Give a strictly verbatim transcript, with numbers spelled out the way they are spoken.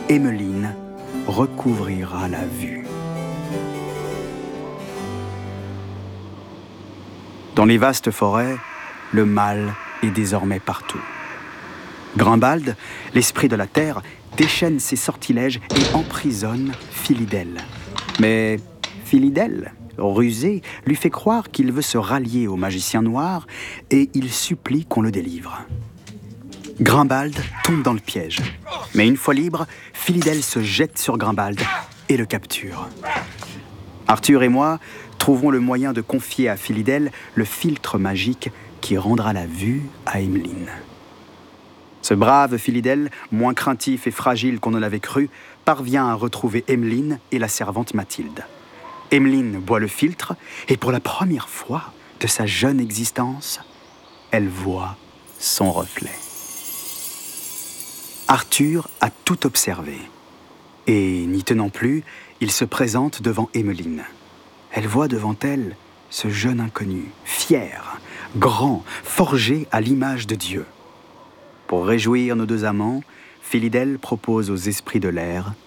Emmeline recouvrira la vue. Dans les vastes forêts, le mal est désormais partout. Grimbald, l'esprit de la terre, déchaîne ses sortilèges et emprisonne Philidel. Mais Philidel, rusé, lui fait croire qu'il veut se rallier au magicien noir et il supplie qu'on le délivre. Grimbald tombe dans le piège. Mais une fois libre, Philidel se jette sur Grimbald et le capture. Arthur et moi trouverons le moyen de confier à Philidel le philtre magique qui rendra la vue à Emmeline. Ce brave Philidel, moins craintif et fragile qu'on ne l'avait cru, parvient à retrouver Emmeline et la servante Mathilde. Emmeline boit le philtre et pour la première fois de sa jeune existence, elle voit son reflet. Arthur a tout observé et, n'y tenant plus, il se présente devant Emmeline. Elle voit devant elle ce jeune inconnu, fier, grand, forgé à l'image de Dieu. Pour réjouir nos deux amants, Philidel propose aux esprits de l'air